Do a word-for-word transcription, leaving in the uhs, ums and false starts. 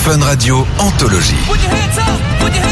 Fun Radio Anthologie. Put your hands up, put your hands